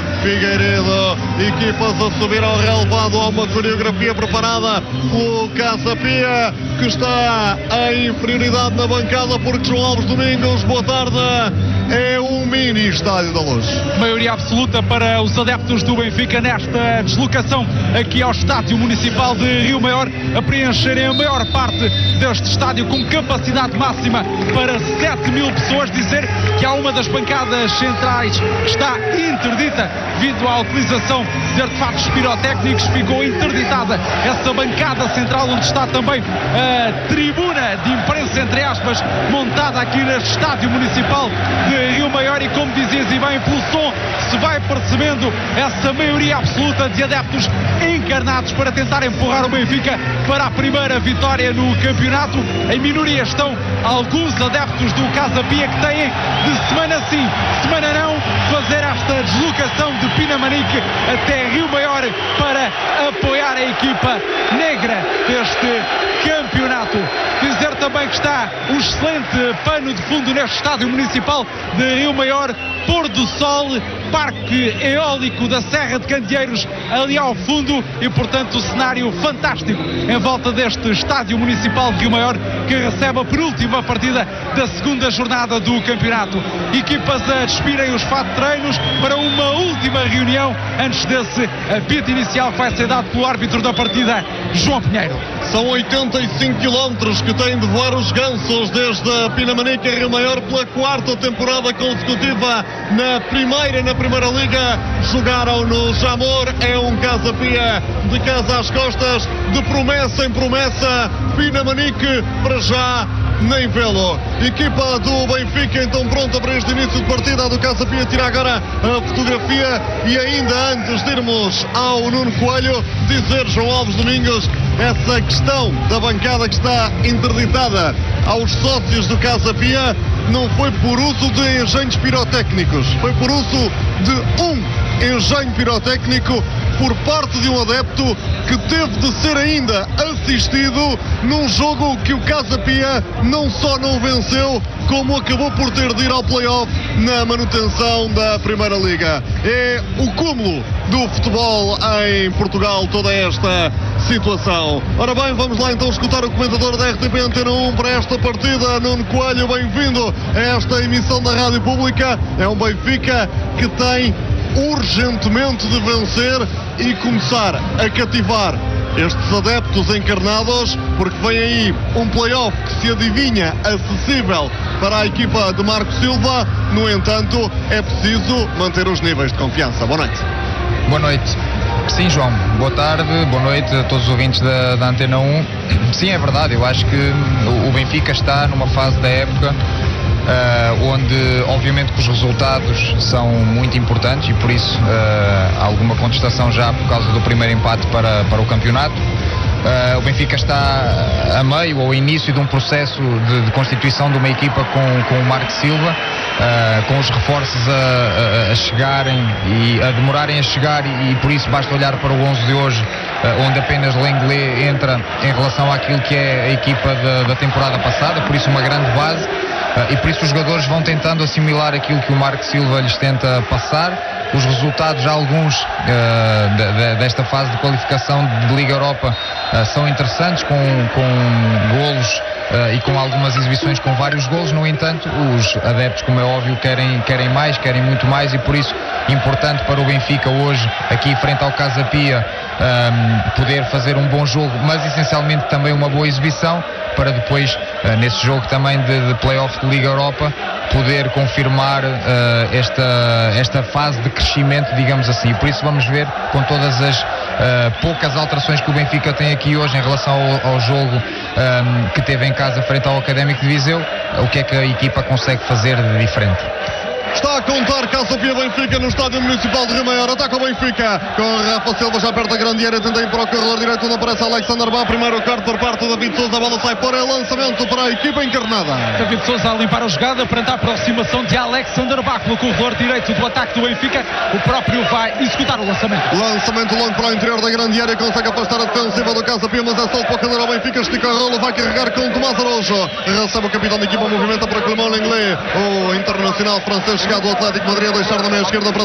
Figueiredo, equipas a subir ao relevado, há uma coreografia preparada pelo Casa Pia, que está em inferioridade na bancada, porque João Alves Domingos, boa tarde, é um mini Estádio da Luz. Maioria absoluta para os adeptos do Benfica nesta deslocação aqui ao Estádio Municipal de Rio Maior, a preencherem a maior parte deste estádio com capacidade máxima para 7.000 pessoas. Dizer que há uma das bancadas centrais que está interdita devido à utilização de artefatos pirotécnicos, ficou interditada essa bancada central, onde está também a tribuna de imprensa, entre aspas, montada aqui neste Estádio Municipal de Rio Maior. E como dizias, e bem, pelo som se vai percebendo essa maioria absoluta de adeptos encarnados para tentar empurrar o Benfica para a primeira vitória no campeonato. Em minoria estão alguns adeptos do Casa Pia, que têm de semana sim, semana não, fazer esta deslocação de Pinamanique até Rio Maior para apoiar a equipa negra deste campeonato. Dizer também que está um excelente pano de fundo neste Estádio Municipal de Rio Maior, pôr do sol, parque eólico da Serra de Candeeiros ali ao fundo, e portanto o cenário fantástico em volta deste Estádio Municipal de Rio Maior, que recebe a penúltima partida da segunda jornada do campeonato. Equipas a despirem os fatos de treinos para uma última reunião antes desse apito inicial que vai ser dado pelo árbitro da partida, João Pinheiro. São 85 quilómetros que têm de voar os gansos desde Pinamanique a Rio Maior pela quarta temporada consecutiva na Primeira Liga. Jogaram no Jamor, é um Casa Pia de casa às costas, de promessa em promessa. Pinamanique para já nem vê-lo. Equipa do Benfica então pronta para este início de partida. A do Casa Pia tira agora a fotografia, e ainda antes de irmos ao Nuno Coelho, dizer, João Alves Domingos, essa questão da bancada que está interditada aos sócios do Casa Pia não foi por uso de engenhos pirotécnicos, foi por uso de um engenho pirotécnico por parte de um adepto que teve de ser ainda assistido num jogo que o Casa Pia não só não venceu, como acabou por ter de ir ao play-off na manutenção da Primeira Liga. É o cúmulo do futebol em Portugal, toda esta situação. Ora bem, vamos lá então escutar o comentador da RTP Antena 1 para esta partida, Nuno Coelho. Bem-vindo a esta emissão da Rádio Pública. É um Benfica que tem urgentemente de vencer e começar a cativar estes adeptos encarnados, porque vem aí um play-off que se adivinha acessível para a equipa de Marco Silva. No entanto, é preciso manter os níveis de confiança. Boa noite. Boa noite. Sim, João, boa tarde, boa noite a todos os ouvintes da Antena 1. Sim, é verdade, eu acho que o Benfica está numa fase da época onde obviamente que os resultados são muito importantes, e por isso há alguma contestação já por causa do primeiro empate para o campeonato. O Benfica está a meio ou início de um processo de constituição de uma equipa com o Marco Silva, com os reforços a chegarem e a demorarem a chegar, e por isso basta olhar para o 11 de hoje, onde apenas Lenglet entra em relação àquilo que é a equipa da temporada passada, por isso uma grande base. E por isso os jogadores vão tentando assimilar aquilo que o Marco Silva lhes tenta passar. Os resultados, alguns desta fase de qualificação de Liga Europa, são interessantes, com golos e com algumas exibições com vários golos. No entanto, os adeptos, como é óbvio, querem mais, querem muito mais, e por isso importante para o Benfica hoje, aqui frente ao Casa Pia, poder fazer um bom jogo, mas essencialmente também uma boa exibição, para depois, nesse jogo também de play-off de Liga Europa, poder confirmar esta fase de crescimento, digamos assim. E por isso vamos ver, com todas as poucas alterações que o Benfica tem aqui hoje em relação ao jogo que teve em casa frente ao Académico de Viseu, o que é que a equipa consegue fazer de diferente. Está a contar Casa Pia Benfica no Estádio Municipal de Rio Maior. Ataca o Benfica com Rafa Silva já perto da grande área, tenta ir para o corredor direito, onde aparece Alexander Bá. Primeiro corte por parte de David Sousa, a bola sai fora, é lançamento para a equipa encarnada. David Sousa a limpar a jogada perante a aproximação de Alexander Bá pelo corredor direito do ataque do Benfica. O próprio vai executar o lançamento. Lançamento longo para o interior da grande área, consegue afastar a defensiva do Casa Pia, mas é só para o cadeiro ao Benfica. Estica a rola, vai carregar com Tomás Araújo. Recebe o capitão da equipa, movimenta para Clément Lenglet, o internacional francês chegado ao Atlético Madrid, a deixar na meia esquerda para